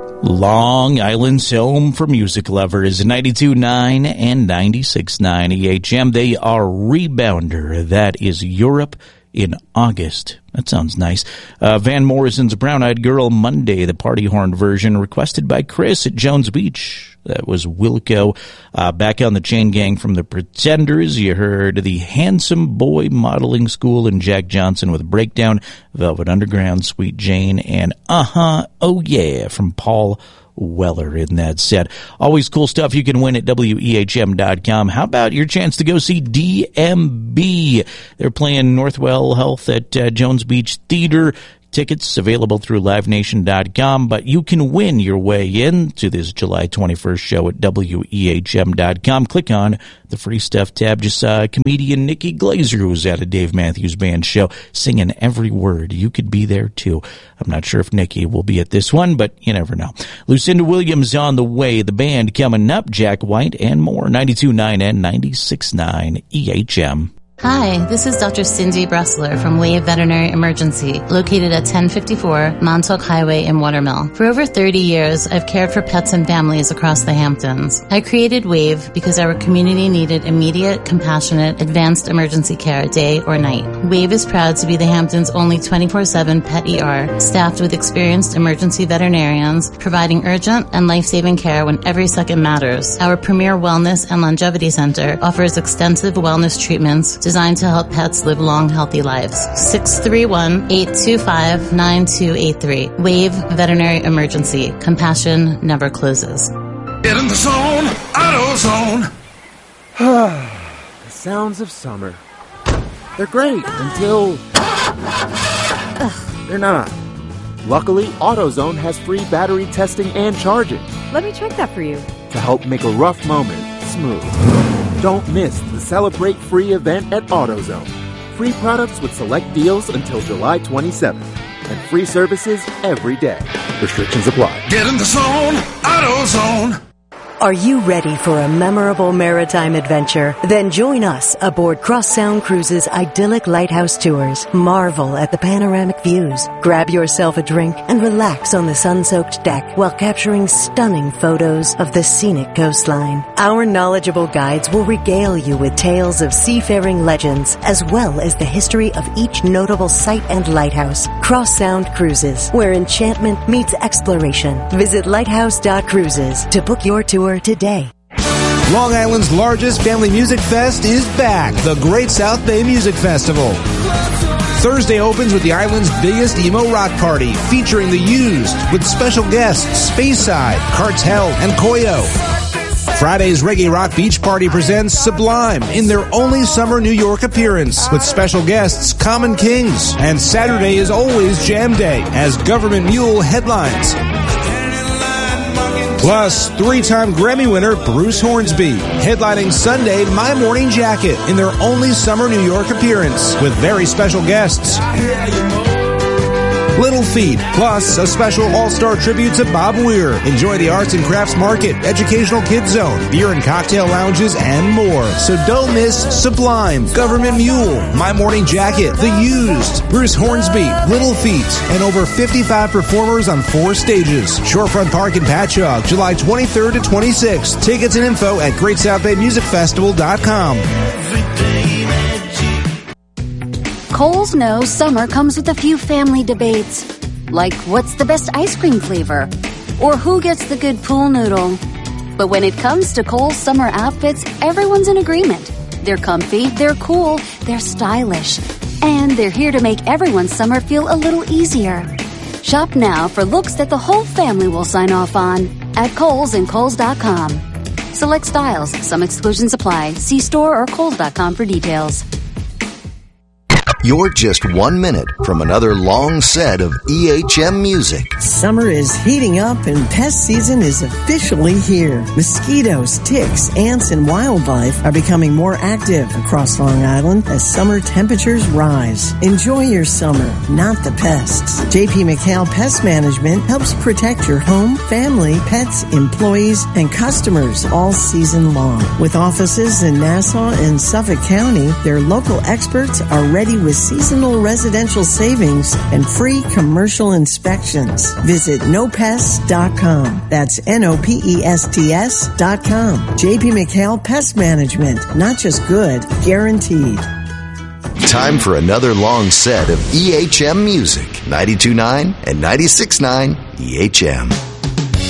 Long Island's home for music lovers, 92.9 and 96.9 EHM. They are Rebounder. That is Europe in August. That sounds nice. Van Morrison's Brown Eyed Girl, Monday, the party horn version, requested by Chris at Jones Beach. That was Wilco. Back on the Chain Gang from the Pretenders, you heard the Handsome Boy Modeling School and Jack Johnson with Breakdown, Velvet Underground, Sweet Jane, and Oh Yeah from Paul Weller in that set. Always cool stuff you can win at WEHM.com. How about your chance to go see DMB? They're playing Northwell Health at Jones Beach Theater. Tickets available through LiveNation.com, but you can win your way in to this July 21st show at WEHM.com. Click on the free stuff tab. Just saw comedian Nikki Glazer, who was at a Dave Matthews Band show, singing every word. You could be there, too. I'm not sure if Nikki will be at this one, but you never know. Lucinda Williams on the way. The band coming up, Jack White and more. 92.9 and 96.9 EHM. Hi, this is Dr. Cindy Bressler from Wave Veterinary Emergency, located at 1054 Montauk Highway in Watermill. For over 30 years, I've cared for pets and families across the Hamptons. I created Wave because our community needed immediate, compassionate, advanced emergency care day or night. Wave is proud to be the Hamptons' only 24/7 pet ER, staffed with experienced emergency veterinarians, providing urgent and life-saving care when every second matters. Our premier wellness and longevity center offers extensive wellness treatments designed to help pets live long, healthy lives. 631-825-9283. Wave Veterinary Emergency. Compassion never closes. Get in the zone, AutoZone. The sounds of summer. They're great until they're not. Luckily, AutoZone has free battery testing and charging. Let me check that for you. To help make a rough moment smooth. Don't miss the Celebrate Free event at AutoZone. Free products with select deals until July 27th. And free services every day. Restrictions apply. Get in the zone, AutoZone. Are you ready for a memorable maritime adventure? Then join us aboard Cross Sound Cruises' idyllic lighthouse tours. Marvel at the panoramic views. Grab yourself a drink and relax on the sun-soaked deck while capturing stunning photos of the scenic coastline. Our knowledgeable guides will regale you with tales of seafaring legends as well as the history of each notable site and lighthouse. Cross Sound Cruises, where enchantment meets exploration. Visit lighthouse.cruises to book your tour today. Long Island's largest family music fest is back, the Great South Bay Music Festival. Thursday opens with the island's biggest emo rock party, featuring The Used, with special guests Speyside, Cartel, and Koyo. Friday's Reggae Rock Beach Party presents Sublime in their only summer New York appearance, with special guests Common Kings. And Saturday is always Jam Day, as Government Mule headlines. Plus, three-time Grammy winner Bruce Hornsby, headlining Sunday My Morning Jacket in their only summer New York appearance, with very special guests. Little Feat, plus a special all-star tribute to Bob Weir. Enjoy the arts and crafts market, educational kids zone, beer and cocktail lounges, and more. So don't miss Sublime, Government Mule, My Morning Jacket, The Used, Bruce Hornsby, Little Feat, and over 55 performers on 4 stages. Shorefront Park in Patchogue, July 23rd to 26th. Tickets and info at GreatSouthBayMusicFestival.com. Kohl's knows summer comes with a few family debates, like what's the best ice cream flavor, or who gets the good pool noodle. But when it comes to Kohl's summer outfits, everyone's in agreement. They're comfy, they're cool, they're stylish, and they're here to make everyone's summer feel a little easier. Shop now for looks that the whole family will sign off on at Kohl's and Kohl's.com. Select styles, some exclusions apply. See store or Kohl's.com for details. You're just 1 minute from another long set of EHM music. Summer is heating up and pest season is officially here. Mosquitoes, ticks, ants, and wildlife are becoming more active across Long Island as summer temperatures rise. Enjoy your summer, not the pests. J.P. McHale Pest Management helps protect your home, family, pets, employees, and customers all season long. With offices in Nassau and Suffolk County, their local experts are ready with seasonal residential savings and free commercial inspections. Visit NoPests.com. That's NOPESTS.com. J.P. McHale Pest Management. Not just good, guaranteed. Time for another long set of EHM music. 92.9 and 96.9 EHM.